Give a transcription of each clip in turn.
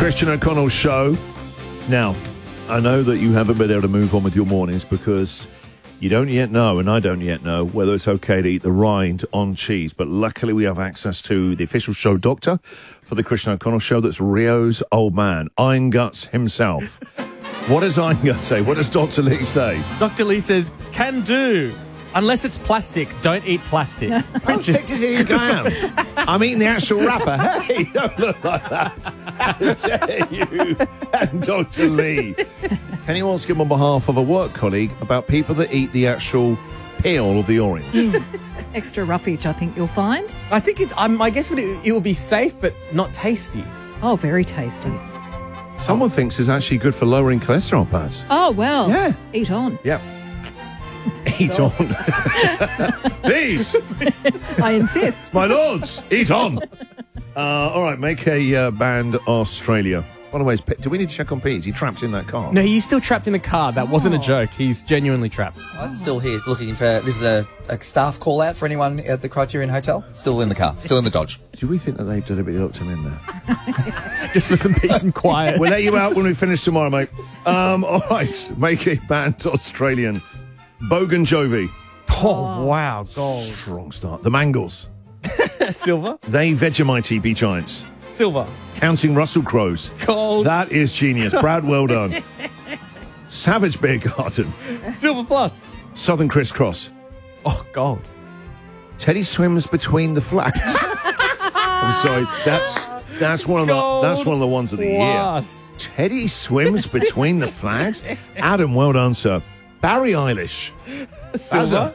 Christian O'Connell Show. Now, I know that you haven't been able to move on with your mornings because you don't yet know, and I don't yet know, whether it's okay to eat the rind on cheese. But luckily we have access to the official show doctor for the Christian O'Connell Show. That's Rio's old man, Iron Guts himself. What does Iron Guts say? What does Dr. Lee say? Dr. Lee says, can do. Unless it's plastic, don't eat plastic. How thick does he go out? I'm eating the actual wrapper. Hey, don't look like that. How dare you? And Dr. Lee. Can you ask him on behalf of a work colleague about people that eat the actual peel of the orange? Extra roughage, I think you'll find. I think I guess it will be safe, but not tasty. Oh, very tasty. Someone thinks it's actually good for lowering cholesterol, Baz. Oh, well. Yeah. Eat on. Yep. Eat on. Please. I insist. My lords, eat on. All right, make a band Australia. By the way, do we need to check on Pete? Is he trapped in that car? No, he's still trapped in the car. That wasn't a joke. He's genuinely trapped. I'm still here looking for... This is a staff call-out for anyone at the Criterion Hotel. Still in the car. Still in the Dodge. Do we think that they've deliberately locked him in there? Just for some peace and quiet. We'll let you out when we finish tomorrow, mate. All right, make a band Australian. Bogan Jovi. Oh, wow. Gold. Strong start. The Mangles. Silver. They Vegemite be Giants. Silver. Counting Russell Crowes. Gold. That is genius. Brad, well done. Savage Beer Garden. Silver plus. Southern Crisscross. Oh, gold. Teddy swims between the flags. I'm sorry. That's one of the ones of the year. Teddy swims between the flags. Adam, well done, sir. Barry Eilish. Silver.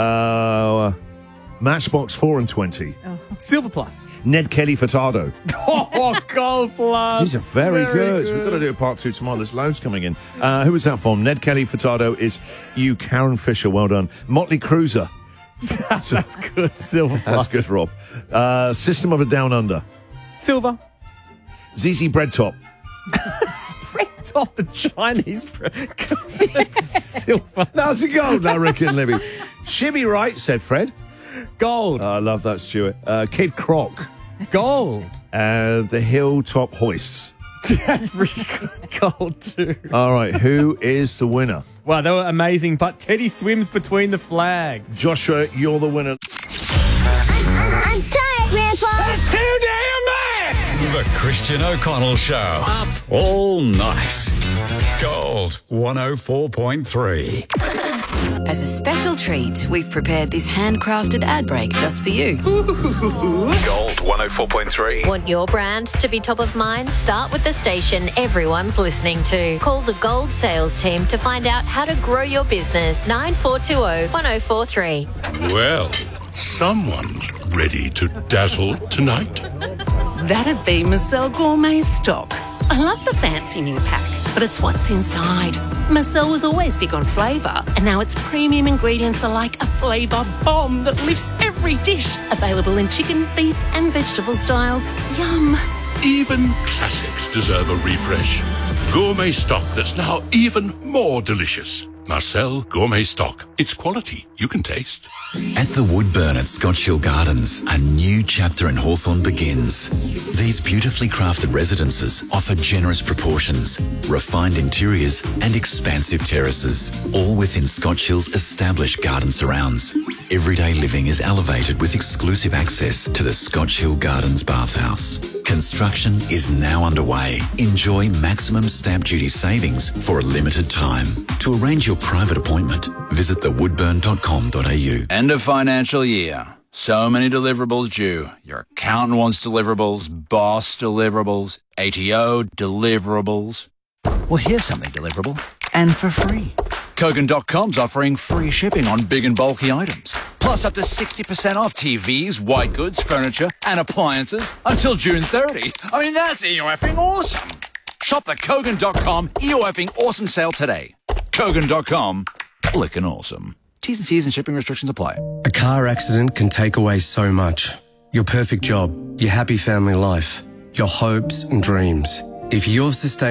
Matchbox 4 and 20. Oh. Silver plus. Ned Kelly Furtado. Oh, gold plus. These are very good. We've got to do a part 2 tomorrow. There's loads coming in. Who was that from? Ned Kelly Furtado is you, Karen Fisher. Well done. Motley Cruiser. That's good. Silver plus. That's good, Rob. System of a Down Under. Silver. ZZ Bread Top. Bread top, the Chinese bread. Silver. That's a gold, I reckon, Libby. Shimmy right, said Fred. Gold. I love that, Stuart. Kid Croc. Gold. The Hilltop Hoists. That's really good. Gold too. All right, who is the winner? Wow, they were amazing, but Teddy swims between the flags. Joshua, you're the winner. I'm tired, Grandpa. That's too damn bad. The Christian O'Connell Show. Up all night. Gold 104.3. As a special treat, we've prepared this handcrafted ad break just for you. Gold 104.3. Want your brand to be top of mind? Start with the station everyone's listening to. Call the Gold sales team to find out how to grow your business. 9420 1043. Well, someone's ready to dazzle tonight. That'd be Marcel Gourmet Stock. I love the fancy new pack, but it's what's inside. Marcel was always big on flavour, and now its premium ingredients are like a flavour bomb that lifts every dish. Available in chicken, beef and vegetable styles. Yum. Even classics deserve a refresh. Gourmet stock that's now even more delicious. Marcel Gourmet Stock. It's quality you can taste. At the Woodburn at Scotch Hill Gardens, a new chapter in Hawthorne begins. These beautifully crafted residences offer generous proportions, refined interiors and expansive terraces, all within Scotch Hill's established garden surrounds. Everyday living is elevated with exclusive access to the Scotch Hill Gardens bathhouse. Construction is now underway. Enjoy maximum stamp duty savings for a limited time. To arrange your private appointment, visit thewoodburn.com.au. End of financial year. So many deliverables due. Your accountant wants deliverables, boss deliverables, ATO deliverables. Well, here's something deliverable and for free. Kogan.com's offering free shipping on big and bulky items. Plus up to 60% off TVs, white goods, furniture and appliances until June 30. I mean, that's EOFing awesome. Shop the Kogan.com EOFing awesome sale today. Kogan.com, clicking awesome. T's and C's and shipping restrictions apply. A car accident can take away so much. Your perfect job, your happy family life, your hopes and dreams. If you've sustained